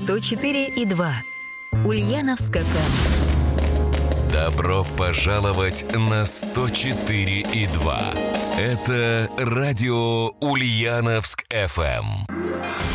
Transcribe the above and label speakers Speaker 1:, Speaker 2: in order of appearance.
Speaker 1: 104,2. Ульяновск ФМ.
Speaker 2: Добро пожаловать на 104,2. Это радио Ульяновск ФМ.